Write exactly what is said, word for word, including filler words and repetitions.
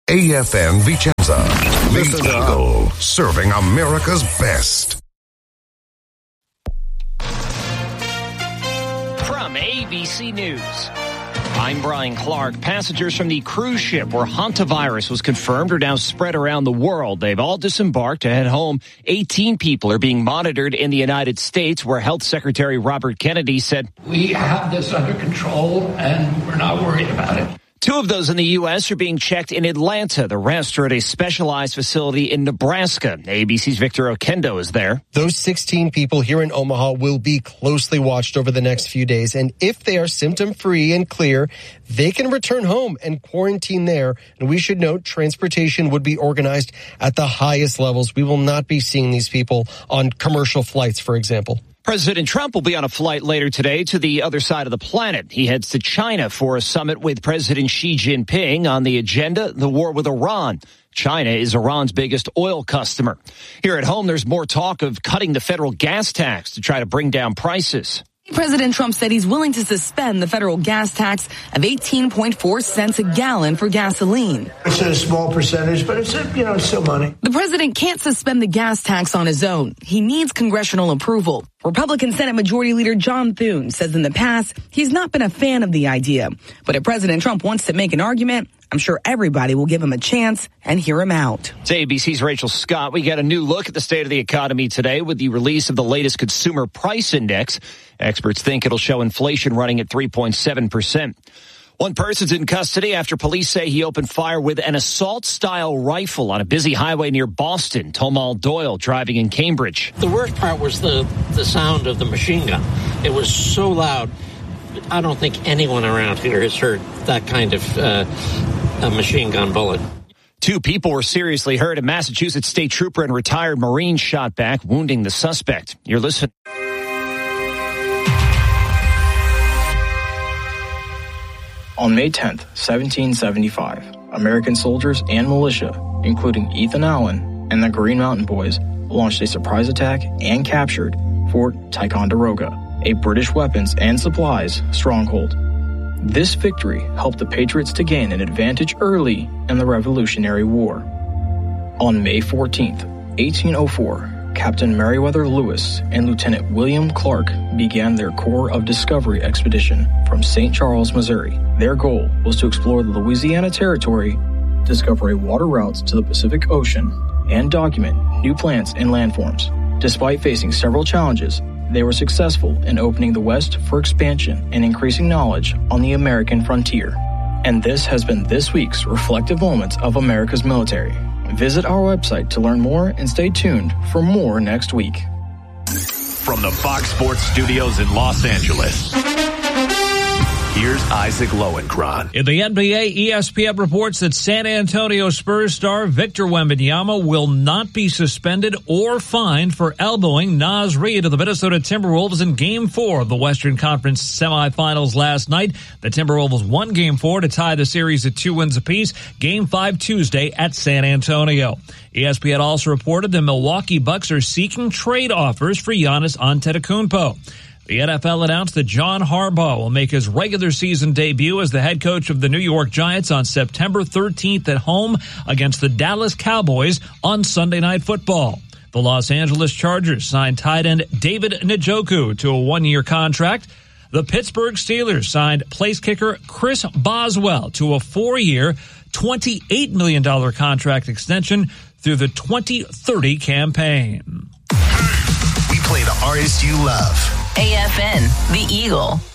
A F N Vicenza. The Eagle, serving America's best. From A B C News, I'm Brian Clark. Passengers from the cruise ship where hantavirus was confirmed are now spread around the world. They've all disembarked to head home. eighteen people are being monitored in the United States, where Health Secretary Robert Kennedy said, "We have this under control and we're not worried about it." Two of those in the U S are being checked in Atlanta. The rest are at a specialized facility in Nebraska. A B C's Victor Oquendo is there. Those sixteen people here in Omaha will be closely watched over the next few days. And if they are symptom-free and clear, they can return home and quarantine there. And we should note transportation would be organized at the highest levels. We will not be seeing these people on commercial flights, for example. President Trump will be on a flight later today to the other side of the planet. He heads to China for a summit with President Xi Jinping. On the agenda, the war with Iran. China is Iran's biggest oil customer. Here at home, there's more talk of cutting the federal gas tax to try to bring down prices. President Trump said he's willing to suspend the federal gas tax of eighteen point four cents a gallon for gasoline. It's a small percentage, but it's, you know, it's still money. The president can't suspend the gas tax on his own. He needs congressional approval. Republican Senate Majority Leader John Thune says in the past he's not been a fan of the idea. But if President Trump wants to make an argument, I'm sure everybody will give him a chance and hear him out. It's A B C's Rachel Scott. We get a new look at the state of the economy today with the release of the latest consumer price index. Experts think it'll show inflation running at three point seven percent. One person's in custody after police say he opened fire with an assault-style rifle on a busy highway near Boston. Tomal Doyle driving in Cambridge. The worst part was the, the sound of the machine gun. It was so loud. I don't think anyone around here has heard that kind of uh, a machine gun bullet. Two people were seriously hurt. A Massachusetts state trooper and retired Marine shot back, wounding the suspect. You're listening. On May tenth, seventeen seventy-five, American soldiers and militia, including Ethan Allen and the Green Mountain Boys, launched a surprise attack and captured Fort Ticonderoga, a British weapons and supplies stronghold. This victory helped the Patriots to gain an advantage early in the Revolutionary War. On May fourteenth, eighteen oh four, Captain Meriwether Lewis and Lieutenant William Clark began their Corps of Discovery expedition from Saint Charles, Missouri. Their goal was to explore the Louisiana Territory, discover water routes to the Pacific Ocean, and document new plants and landforms. Despite facing several challenges, they were successful in opening the West for expansion and increasing knowledge on the American frontier. And this has been this week's Reflective Moments of America's Military. Visit our website to learn more and stay tuned for more next week. From the Fox Sports Studios in Los Angeles, here's Isaac Lowenkron. In the N B A, E S P N reports that San Antonio Spurs star Victor Wembanyama will not be suspended or fined for elbowing Naz Reid of the Minnesota Timberwolves in Game four of the Western Conference semifinals last night. The Timberwolves won Game four to tie the series at two wins apiece. Game five Tuesday at San Antonio. E S P N also reported the Milwaukee Bucks are seeking trade offers for Giannis Antetokounmpo. The N F L announced that John Harbaugh will make his regular season debut as the head coach of the New York Giants on September thirteenth at home against the Dallas Cowboys on Sunday Night Football. The Los Angeles Chargers signed tight end David Njoku to a one-year contract. The Pittsburgh Steelers signed place kicker Chris Boswell to a four-year, twenty-eight million dollars contract extension through the twenty thirty campaign. We play the artists you love. A F N, The Eagle.